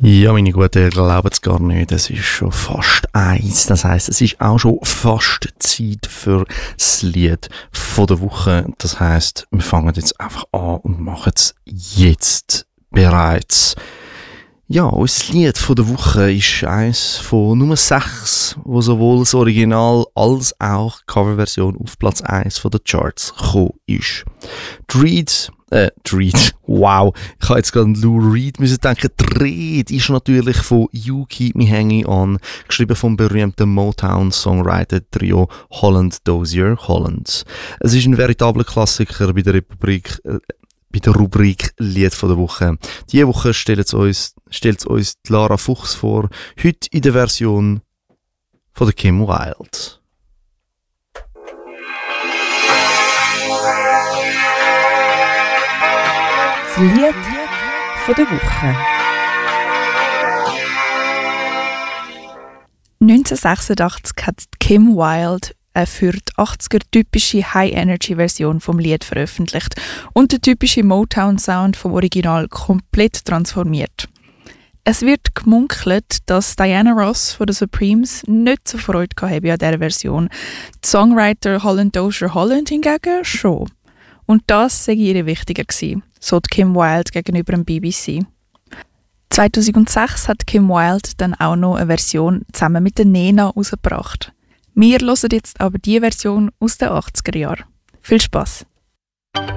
Ja, meine Guten, ihr glaubt es gar nicht, es ist schon fast 1. Das heisst, es ist auch schon fast Zeit für das Lied von der Woche. Das heisst, wir fangen jetzt einfach an und machen es jetzt bereits. Ja, unser Lied von der Woche ist eins von Nummer 6, wo sowohl das Original als auch die Coverversion auf Platz 1 von den Charts gekommen ist. Dread, wow, ich habe jetzt gerade an Lou Reed müssen denken. Dread ist natürlich von You Keep Me Hanging On, geschrieben vom berühmten Motown-Songwriter-Trio Holland Dozier Holland. Es ist ein veritabler Klassiker bei der Rubrik Lied von der Woche. Diese Woche stellt uns Lara Fuchs vor, heute in der Version von der Kim Wilde. Das Lied von der Woche. 1986 hat Kim Wilde für die 80er typische High-Energy-Version vom Lied veröffentlicht und den typischen Motown-Sound vom Original komplett transformiert. Es wird gemunkelt, dass Diana Ross von den Supremes nicht so Freude hatte an dieser Version. Die Songwriter Holland Dozier Holland hingegen schon. Und das sei ihr wichtiger gewesen, so die Kim Wilde gegenüber dem BBC. 2006 hat Kim Wilde dann auch noch eine Version zusammen mit der Nena herausgebracht. Wir hören jetzt aber die Version aus den 80er Jahren. Viel Spass!